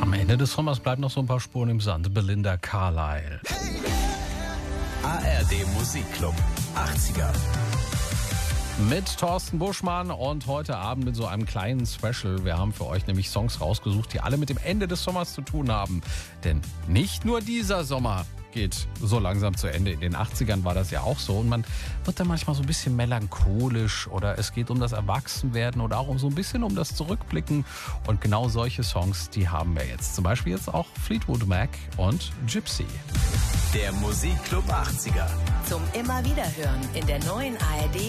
Am Ende des Sommers bleiben noch so ein paar Spuren im Sand. Belinda Carlisle. ARD Musikclub 80er. Mit Thorsten Buschmann und heute Abend mit so einem kleinen Special. Wir haben für euch nämlich Songs rausgesucht, die alle mit dem Ende des Sommers zu tun haben. Denn nicht nur dieser Sommer geht so langsam zu Ende. In den 80ern war das ja auch so. Und man wird dann manchmal so ein bisschen melancholisch oder es geht um das Erwachsenwerden oder auch so ein bisschen um das Zurückblicken. Und genau solche Songs, die haben wir jetzt. Zum Beispiel jetzt auch Fleetwood Mac und Gypsy. Der Musikclub 80er. Zum immer wieder hören in der neuen ARD